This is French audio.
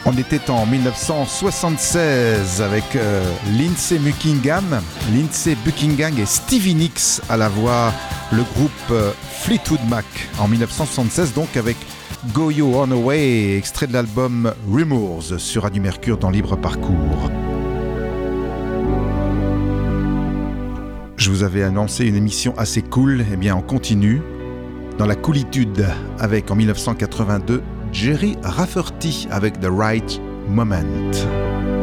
On était en 1976 avec Lindsey Buckingham et Stevie Nicks à la voix, le groupe Fleetwood Mac en 1976, donc avec Go You On Away, extrait de l'album Rumours sur Radio Mercure dans Libre Parcours. Je vous avais annoncé une émission assez cool, eh bien on continue dans la coolitude avec en 1982 Jerry Rafferty avec The Right Moment.